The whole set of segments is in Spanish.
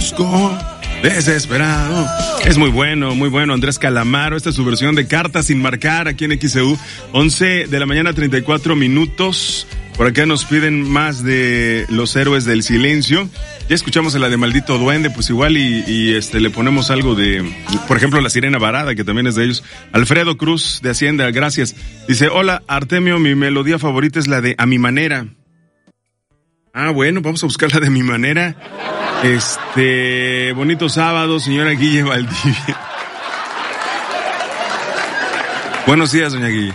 busco desesperado. Es muy bueno, Andrés Calamaro. Esta es su versión de Cartas sin marcar aquí en XEU. 11 de la mañana, 34 minutos. Por acá nos piden más de Los Héroes del Silencio. Ya escuchamos la de Maldito Duende, pues igual y le ponemos algo de, por ejemplo, La Sirena Varada, que también es de ellos. Alfredo Cruz de Hacienda, gracias. Dice, hola Artemio, mi melodía favorita es la de A Mi Manera. Ah, bueno, vamos a buscar la de Mi Manera. Bonito sábado, señora Guille Valdivia. Buenos días, doña Guille.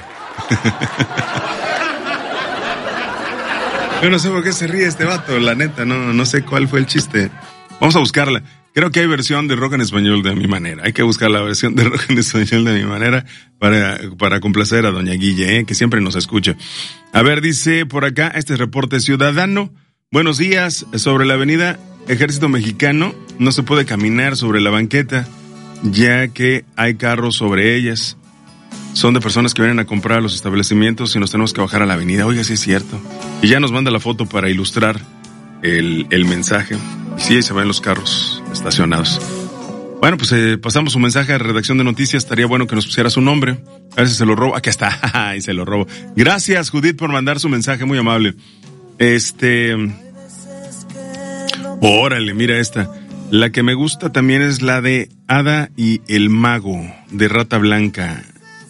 Yo no sé por qué se ríe este vato, la neta, no sé cuál fue el chiste. Vamos a buscarla. Creo que hay versión de rock en español de A Mi Manera. Hay que buscar la versión de rock en español de A Mi Manera para complacer a doña Guille, que siempre nos escucha. A ver, dice por acá, este reporte ciudadano. Buenos días, sobre la avenida Ejército Mexicano no se puede caminar sobre la banqueta, ya que hay carros sobre ellas. Son de personas que vienen a comprar a los establecimientos y nos tenemos que bajar a la avenida. Oiga, sí es cierto. Y ya nos manda la foto para ilustrar el mensaje. Y sí, ahí se ven los carros estacionados. Bueno, pues pasamos un mensaje a redacción de noticias. Estaría bueno que nos pusiera su nombre. A ver si se lo robo. Aquí está. Ahí se lo robo. Gracias, Judith, por mandar su mensaje. Muy amable. Órale, mira esta. La que me gusta también es la de Hada y el Mago, de Rata Blanca.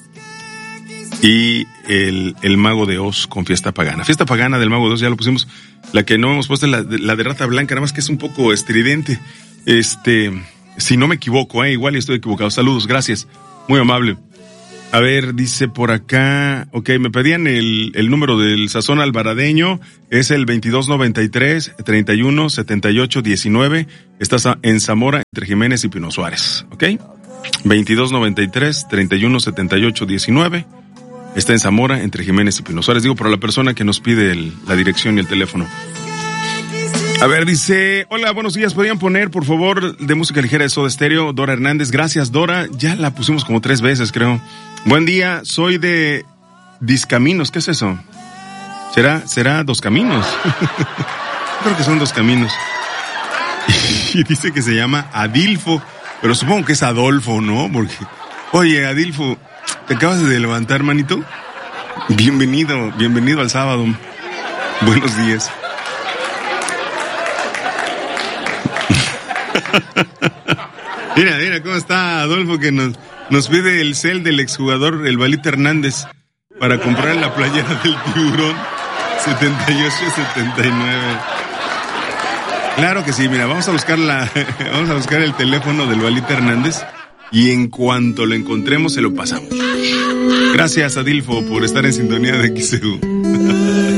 Y el Mago de Oz con Fiesta Pagana. Fiesta Pagana del Mago de Oz, ya lo pusimos. La que no hemos puesto es la de Rata Blanca, nada más que es un poco estridente. Si no me equivoco, igual estoy equivocado. Saludos, gracias. Muy amable. A ver, dice por acá, me pedían el número del Sazón Alvaradeño, es el 2293-317819, estás en Zamora, entre Jiménez y Pino Suárez, 2293-317819, está en Zamora, entre Jiménez y Pino Suárez, digo para la persona que nos pide la dirección y el teléfono. A ver, dice, hola, buenos días, ¿podrían poner, por favor, de música ligera de Soda Stereo? Dora Hernández, gracias, Dora, ya la pusimos como 3 veces, creo. Buen día, soy de Discaminos, ¿qué es eso? ¿Será Dos Caminos? Creo que son Dos Caminos. Y dice que se llama Adilfo, pero supongo que es Adolfo, ¿no? Porque, oye, Adilfo, ¿te acabas de levantar, manito? Bienvenido al sábado. Buenos días. Mira cómo está Adolfo, que nos pide el cel del exjugador, el Balito Hernández, para comprar la playera del Tiburón 78-79. Claro que sí, mira, vamos a buscar el teléfono del Balito Hernández y en cuanto lo encontremos se lo pasamos. Gracias, Adilfo, por estar en sintonía de XEU.